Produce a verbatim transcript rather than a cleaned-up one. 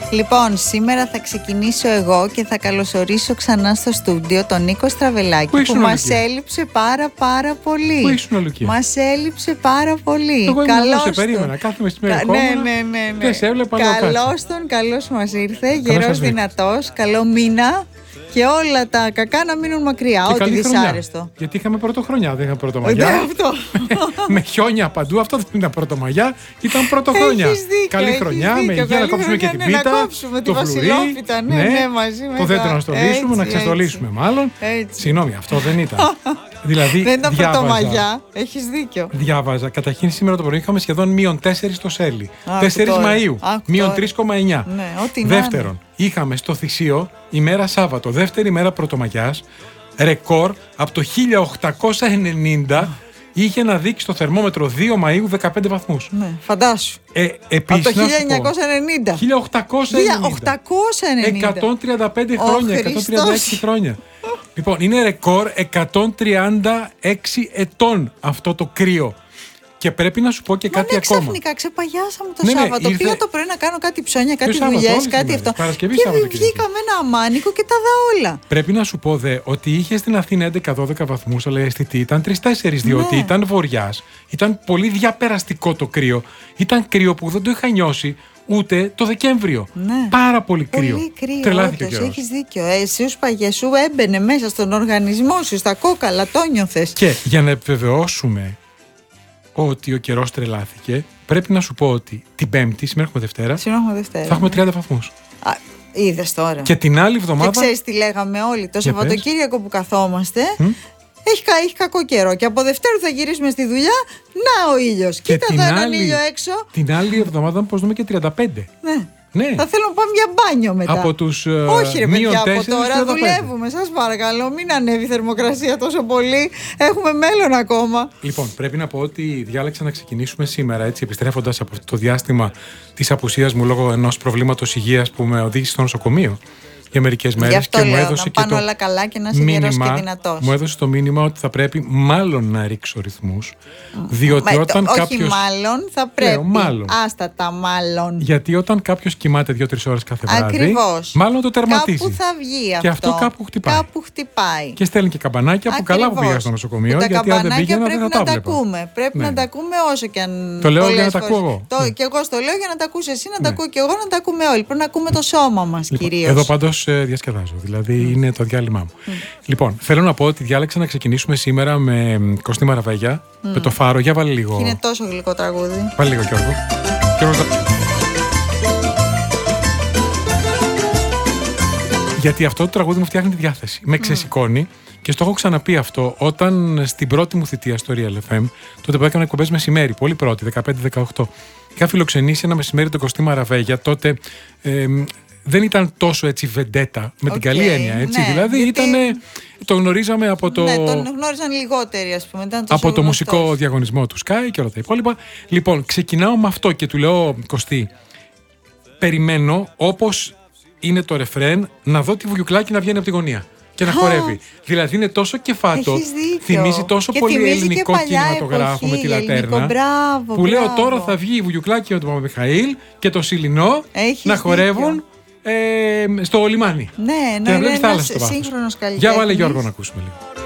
Λοιπόν, σήμερα θα ξεκινήσω εγώ και θα καλωσορίσω ξανά στο στούντιο τον Νίκο Στραβελάκη, που, που μας έλειψε πάρα πάρα πολύ. Πού ήσουν, Λουκία? Μας έλειψε πάρα πολύ. Εγώ καλώς σε περίμενα, κάθε μεσημέρι Κα... ναι, ναι, ναι, ναι. Και σε έβλεπα. Καλώς τον, καλώς μας ήρθε, γερός δυνατός, καλό μήνα. Και όλα τα κακά να μείνουν μακριά, και ό,τι δυσάρεστο. Γιατί είχαμε πρωτοχρονιά, δεν είχαμε πρωτομαγιά. αυτό. Με χιόνια παντού, αυτό δεν ήταν πρωτομαγιά, ήταν πρωτοχρονιά. Καλή χρονιά, με υγεία να κόψουμε και την πίτα. Να κόψουμε τη βασιλόπιτα, ναι, ναι, μαζί με το δέντρο να στολίσουμε, να ξεστολίσουμε μάλλον. Συγγνώμη, αυτό δεν ήταν. Δηλαδή, δεν ήταν πρωτομαγιά, έχεις δίκιο. Διάβαζα, καταρχήν σήμερα το πρωί είχαμε σχεδόν μείον τέσσερα στο Σέλι. τέσσερις Μαΐου, μείον τρία κόμμα εννιά. Δεύτερον, είχαμε στο Θησίο ημέρα Σάββατο, δεύτερη μέρα πρωτομαγιάς, ρεκόρ από το χίλια οκτακόσια ενενήντα είχε να δείξει το θερμόμετρο δύο Μαΐου δεκαπέντε βαθμούς. Ναι, φαντάσου. Ε, επίσης, από το χίλια εννιακόσια ενενήντα. χίλια οκτακόσια ενενήντα. εκατόν τριάντα πέντε χρόνια, oh, εκατόν τριάντα έξι χρόνια. Λοιπόν, είναι ρεκόρ εκατόν τριάντα έξι ετών αυτό το κρύο. Και πρέπει να σου πω και Μα κάτι ναι, ακόμα. Ξαφνικά ξεπαγιάσαμε το ναι, ναι, Σάββατο. ήρθε... Πήγα το πρωί να κάνω κάτι ψώνια, κάτι Σάββατο, δουλειές, κάτι αυτό. Παρασκευή, και Σάββατο, βγήκαμε ένα αμάνικο και τα δα όλα. Πρέπει να σου πω δε ότι είχε στην Αθήνα έντεκα δώδεκα βαθμούς, αλλά η αισθητή ήταν τρία τέσσερα, διότι ναι. ήταν βοριάς, ήταν πολύ διαπεραστικό το κρύο. Ήταν κρύο που δεν το είχα νιώσει ούτε το Δεκέμβριο. Ναι. Πάρα πολύ κρύο. Πολύ κρύο. Τρελάθηκε ο καιρός. Έχεις δίκιο. Ε, εσύ ως παγιές σου έμπαινε μέσα στον οργανισμό σου, στα κόκαλα, το νιώθες. Και για να επιβεβαιώσουμε ότι ο καιρός τρελάθηκε, πρέπει να σου πω ότι την Πέμπτη, σήμερα έχουμε Δευτέρα, σήμερα έχουμε Δευτέρα θα έχουμε τριάντα βαθμούς. Α, είδες τώρα. Και την άλλη εβδομάδα. Και ξέρεις τι λέγαμε όλοι, το Σαββατοκύριακο που καθόμαστε. Mm? Έχει, έχει κακό καιρό. Και από Δευτέρα θα γυρίσουμε στη δουλειά. Να ο ήλιος. Κοίτα εδώ έναν ήλιο έξω. Την άλλη εβδομάδα πώς δούμε και τριάντα πέντε. Ναι. Ναι. Θα θέλω να πάμε για μπάνιο μετά. Από τους uh, όχι ρε παιδιά, από τέσσερα, τώρα δουλεύουμε. Σας παρακαλώ, μην ανέβει η θερμοκρασία τόσο πολύ. Έχουμε μέλλον ακόμα. Λοιπόν, πρέπει να πω ότι διάλεξα να ξεκινήσουμε σήμερα, έτσι, επιστρέφοντας από το διάστημα της απουσίας μου λόγω ενός προβλήματος υγείας που με οδήγησε στο νοσοκομείο για μερικές μέρες. Γι' αυτό και λέω, μου έδωσε να και πάνε το όλα καλά και να είσαι γερός και δυνατός. Μου έδωσε το μήνυμα ότι θα πρέπει μάλλον να ρίξω ρυθμούς. Διότι Μα, όταν το, κάποιος. Όχι, μάλλον θα πρέπει. Λέω, μάλλον. Άστα τα μάλλον. Γιατί όταν κάποιος κοιμάται δύο τρεις ώρες κάθε βράδυ. Ακριβώς. Μάλλον το τερματίζει. Κάπου θα βγει αυτό. Και αυτό κάπου χτυπάει. Κάπου χτυπάει. Και στέλνει και καμπανάκια που καλά που πήγα στο νοσοκομείο. Τα γιατί αν δεν πήγαινα πρέπει δεν θα να τα τα ακούμε. Πρέπει ναι. να τα ακούμε όσο και αν. Το λέω για να τα ακούω εγώ. Το, ναι. Και εγώ στο λέω για να τα ακούσει εσύ, να τα ακούω και εγώ, να τα ακούμε όλοι. Πρέπει να ακούμε το σώμα μας λοιπόν, κυρίως. Εδώ πάντως ε, διασκεδάζω. Δηλαδή mm. είναι το διάλειμμα μου. Mm. Λοιπόν, θέλω να πω ότι διάλεξα να ξεκινήσουμε σήμερα με Κωστή Μαραβέγια, mm. με το Φάρο. Για βάλε λίγο. Είναι τόσο γλυκό τραγούδι. Βάλε λίγο, Γιώργο. Γιώργο... Γιατί αυτό το τραγούδι μου φτιάχνει τη διάθεση. Με ξεσηκώνει και στο έχω ξαναπεί αυτό όταν στην πρώτη μου θητεία στο Real εφ εμ, τότε που έκανα εκπομπές μεσημέρι, πολύ πρώτη, δεκαπέντε δεκαοκτώ, είχα φιλοξενήσει ένα μεσημέρι τον Κωστή Μαραβέγια. Τότε ε, δεν ήταν τόσο έτσι βεντέτα, με okay, την καλή έννοια, έτσι. Ναι, δηλαδή γιατί... ήταν, το γνωρίζαμε από το. Ναι, τον γνώριζαν λιγότεροι, ας πούμε. Ήταν από το μουσικό διαγωνισμό του Sky και όλα τα υπόλοιπα. Λοιπόν, ξεκινάω με αυτό και του λέω, Κωστή, περιμένω όπως είναι το ρεφρέν να δω τη Βουγιουκλάκη να βγαίνει από τη γωνία και να χορεύει. Δηλαδή είναι τόσο κεφάτο, θυμίζει τόσο και πολύ θυμίζει ελληνικό κινηματογράφο εποχή, με τη Λατέρνα. Μπράβο, που μπράβο. Λέω τώρα θα βγει η Βουγιουκλάκη με τον Παπαμιχαήλ και το Σιλινό έχεις να χορεύουν ε, στο λιμάνι. Ναι, ναι, ναι, ναι, ναι, ένας σύγχρονος καλλιτέχνης. Για βάλε Γιώργο να ακούσουμε λίγο.